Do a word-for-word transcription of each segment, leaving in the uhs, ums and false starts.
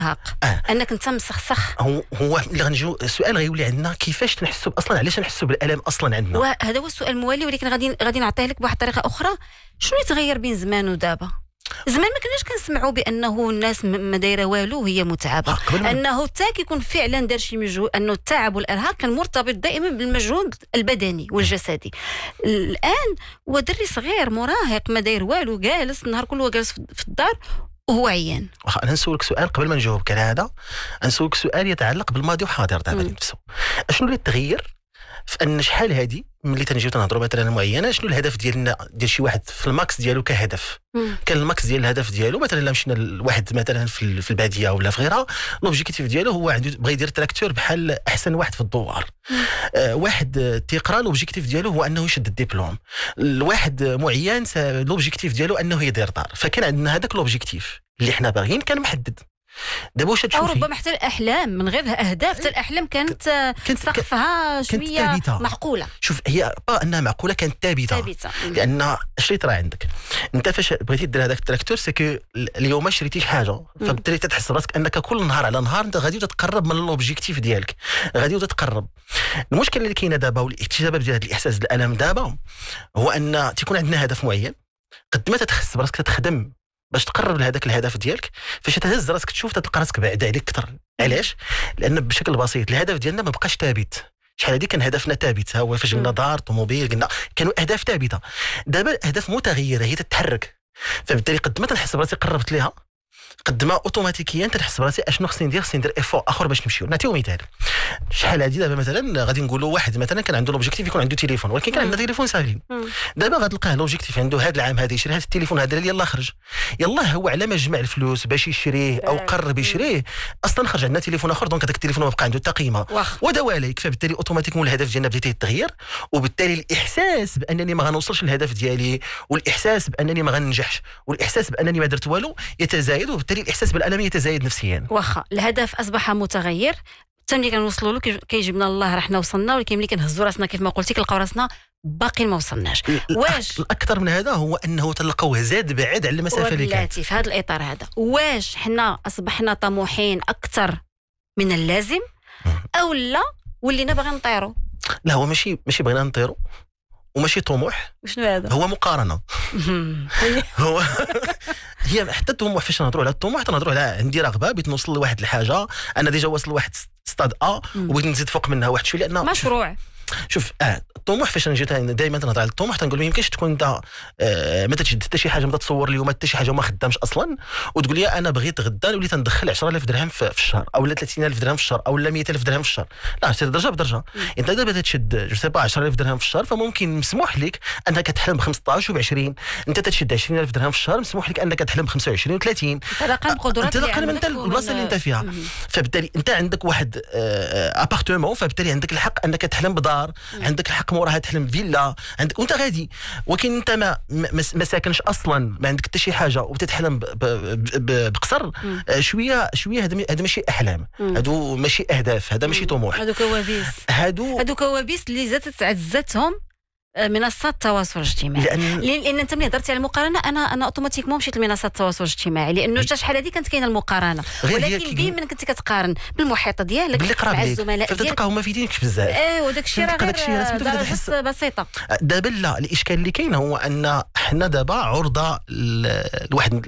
الارهاق آه. انك انت مسخسخ. هو هو اللي غنجيو السؤال غيولي عندنا كيفاش تنحسوا اصلا، علاش نحسوا بالالم اصلا عندنا؟ وهذا هو السؤال الموالي، ولكن غادي غادي نعطيه لك بواحد الطريقه اخرى. شنو يتغير بين زمان ودابا؟ زمان ما كناش كنسمعوا بانه الناس ما دايره والو وهي متعبه، انه حتى كيكون فعلا دار شي مجهود، انه التعب والارهاق كان مرتبط دائما بالمجهود البدني والجسدي. الان هو دري صغير مراهق ما داير والو، جالس النهار كله جالس في الدار وهو عيان. انا نسولك سؤال قبل ما نجاوبك على هذا، نسولك سؤال يتعلق بالماضي وحاضر دابا نفسه. شنو اللي تغير في ان شحال هذه ملي تنجيو تنهضروا مثلا معينه، شنو الهدف ديالنا ديال شي واحد في الماكس ديالو كهدف؟ مم. كان الماكس ديال الهدف ديالو مثلا الا مشينا لواحد مثلا في في الباديه ولا في غيرها، لوبجيكتيف ديالو هو عنده بغى يدير تراكتور بحال احسن واحد في الدوار. آه واحد تيقرا لوبجيكتيف ديالو هو انه يشد الدبلوم. الواحد معين لوبجيكتيف ديالو انه يدير دار. فكان عندنا هذاك لوبجيكتيف اللي حنا باغيين كان محدد. دابا واش تشوفي؟ او ربما حتى الاحلام من غير اهداف، حتى الاحلام كانت سقفها شويه معقوله. شوف هي با انها معقوله، كانت ثابته ثابته لان اش اللي طرا عندك انت فاش بغيتي دير هذاك التراكتور سكو اليوم شريتي شي حاجه، فبالتالي تتحس راسك انك كل نهار على نهار انت غادي تتقرب من لوبجيكتيف ديالك، غادي تتقرب. المشكل اللي كاينه دابا والاكتساب ديال هذا الاحساس بالالم دابا هو ان تيكون عندنا هدف معين، قد ما تتخص براسك تخدم باش تقرب لهذاك الهدف ديالك، فاش تهز راسك تشوف تلقى راسك بعيد عليك اكثر. علاش؟ لان بشكل بسيط الهدف ديالنا ما بقاش ثابت. شحال هذه كان هدفنا ثابت، ها هو فاش قلنا دار طوموبيل قلنا كانوا اهداف ثابته. دابا الاهداف متغيره، هي تتحرك، فبالتالي قد ما تنحس براسي قربت ليها قد ما اوتوماتيكيا تنحس براسي اشنو خصني ندير، خصني ندير ايفور اخر باش نمشيو. نعطيو مثال، شحال هذه دابا مثلا غادي نقولوا واحد مثلا كان عنده لوبجيكتيف يكون عنده تليفون، ولكن كان عنده تليفون ساهلين. دابا غتلقاه لوبجيكتيف عنده هذا العام هذا يشري هذا التليفون هذا اللي يلاه خرج، يلاه هو على ما جمع الفلوس باش يشريه او قرب يشريه اصلا خرج عندنا تليفون اخر، دونك هذاك التليفون ما بقى عنده حتى قيمه ودواليك. فبالتالي اوتوماتيكمون الهدف ديالنا بدا يتغير، وبالتالي الاحساس بانني ما غنوصلش للهدف ديالي، والاحساس بانني ما غننجحش، والاحساس بانني ما درت والو يتزايد، وبالتالي الاحساس بالالم يتزايد نفسيا. واخا الهدف اصبح متغير، حتى ملي كنوصلوا له كيجيبنا الله راه حنا وصلنا، ولكن ملي كنهزوا راسنا كيف ما قلتي كنلقاو راسنا باقي ما وصلناش. واش الاكثر من هذا هو انه تلقاوه زاد بعد على المسافه اللي كانت في هذا الاطار هذا. واش حنا اصبحنا طموحين اكثر من اللازم او لا ولينا باغي نطيروا؟ لا هو ماشي ماشي بغينا نطيروا وماشي طموح. شنو هذا؟ هو مقارنه. هو هي حتى الطموح فاش نهضروا على الطموح تنهضروا على عندي رغبه بغيت نوصل لواحد الحاجه، انا ديجا واصل لواحد ستاد ا وبغيت نزيد فوق منها واحد شويه لان مشروع. شوف اه الطموح فاش نجي دائما تنهضر على الطموح تنقول ما يمكنش تكون انت آه ما تشد حتى شي حاجه ما تصور اليوم حتى شي حاجه وما خدامش اصلا وتقول لي انا بغيت غدا وليت ندخل عشرة آلاف درهم في الشهر او ثلاثين ألف درهم في الشهر او مئة ألف درهم في الشهر. لا هذه درجه بدرجه. انت دابا تشد جو سي با عشرة آلاف درهم في الشهر فممكن مسموح لك انك تحلم ب خمسطاش و بعشرين. انت تشد عشرين ألف درهم في الشهر مسموح لك انك تحلم ب خمسة وعشرين و ثلاثين. تلقى قدرات انت تلقى انت البلاصه اللي انت فيها. فبالتالي انت عندك واحد ابارتمون فبالتالي عندك الحق انك تحلم بدار، عندك الحق موراها تحلم فيلا عندك وانت غادي. ولكن انت ما ما ساكنش اصلا ما عندك حتى شي حاجه وتتحلم بقصر شويه شويه. هذا هذا ماشي احلام، هادو ماشي اهداف، هذا ماشي طموح، هادو كوابيس. هادو هادو كوابيس اللي زادت عزتهم منصات التواصل الاجتماعي. لان لان انت ملي هضرتي على المقارنه انا انا اوتوماتيكمون مشيت لمنصات التواصل الاجتماعي لانه حتى شحال هذه كانت كاينه المقارنه، ولكن ديما كنتي كتقارن بالمحيط ديالك مع الزملاء ديالك فتلقاهم ما فيدينش بزاف. ايه وداك الشيء راه غير درجات بسيطه. دابا لا الاشكال اللي كاين هو ان حنا دابا عرضه لواحد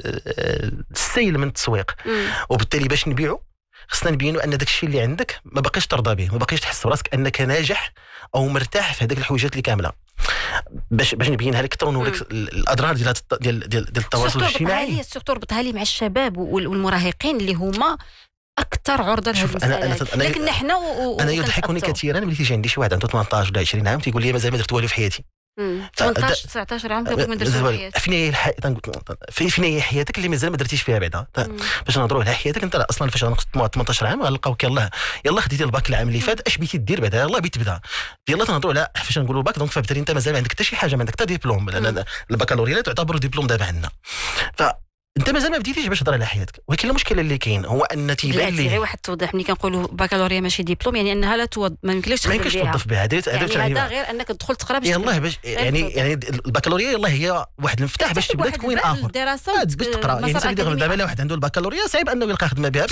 السيل من التسويق، وبالتالي باش نبيعوا خصنا نبينوا ان داك الشيء اللي عندك ما باقيش ترضى به، ما باقيش تحس براسك انك ناجح او مرتاح في هذيك الحويجات اللي كامله. باش باش نبينها لك اكثر ونوريك الاضرار ديال ديال ديال, ديال التواصل الاجتماعي. سورتو ربطها لي مع الشباب والمراهقين اللي هما اكثر عرضه لهذه المسائل. لكن حنا انا يضحكني كثيرا ملي تيجي عندي شي واحد عنده ثمنطاش ولا عشرين عام تيقول لي مازال ما درت والو في حياتي. ثمنطاش تسعطاش عام تقول ما درتش في حياتك. فين هي الح... في فين هي حياتك اللي مازال ما درتيش فيها بعدا. باش نهضروا على حياتك انت اصلا فاش غنقص ثمنطاش عام غنلقاوك يلاه يلاه خديتي الباك العام اللي فات اش بغيتي دير بعدا يلاه بغيت تبدا يلاه تنهضروا على فاش نقولوا الباك دونك فبالتالي انت مازال ما عندك حتى شي حاجه، ما عندك حتى ديبلوم لان البكالوريا تعتبر ديبلوم دابا عندنا. ف انت مازال ما بديتيش باش تهضر على حياتك. ولكن المشكل اللي كاين هو ان تيبان لي غير واحد التوضيح ملي كنقولوا بكالوريا ماشي ديبلوم يعني انها لا توض... ما يمكنلكش ما يمكنش توظف بها. هذا يعني هذا غير انك تدخل تقرا باش يلاه باش يعني يعني البكالوريا يلاه هي واحد المفتاح باش تبدا تكوين اخر الدراسه باش تقرا. يعني الانسان اللي دابا واحد عنده البكالوريا صعيب انه يلقى خدمه بها.